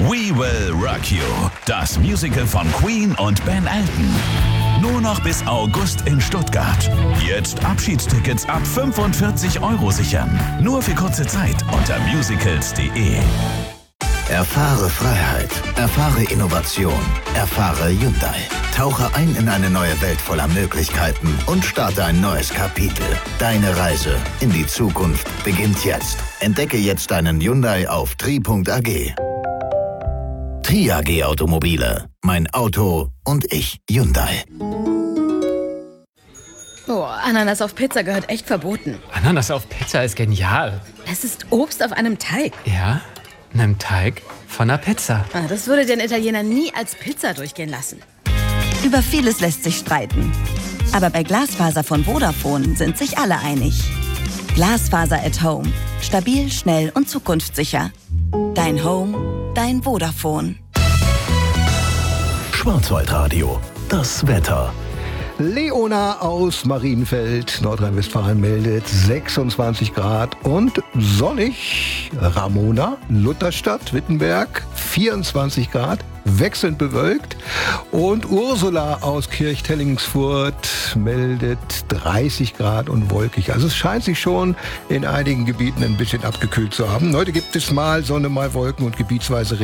We Will Rock You, das Musical von Queen und Ben Elton. Nur noch bis August in Stuttgart. Jetzt Abschiedstickets ab 45 € sichern. Nur für kurze Zeit unter musicals.de. Erfahre Freiheit, erfahre Innovation, erfahre Hyundai. Tauche ein in eine neue Welt voller Möglichkeiten und starte ein neues Kapitel. Deine Reise in die Zukunft beginnt jetzt. Entdecke jetzt deinen Hyundai auf tri.ag. Tri AG Automobile. Mein Auto und ich. Hyundai. Boah, Ananas auf Pizza gehört echt verboten. Ananas auf Pizza ist genial. Es ist Obst auf einem Teig. Ja, einem Teig von einer Pizza. Das würde den Italiener nie als Pizza durchgehen lassen. Über vieles lässt sich streiten. Aber bei Glasfaser von Vodafone sind sich alle einig. Glasfaser at Home. Stabil, schnell und zukunftssicher. Dein Home, dein Vodafone. Schwarzwaldradio. Das Wetter. Leona aus Marienfeld, Nordrhein-Westfalen meldet 26 Grad und sonnig. Ramona, Lutherstadt, Wittenberg, 24 Grad, wechselnd bewölkt. Und Ursula aus Kirchtellingsfurt meldet 30 Grad und wolkig. Also es scheint sich schon in einigen Gebieten ein bisschen abgekühlt zu haben. Heute gibt es mal Sonne, mal Wolken und gebietsweise Regen.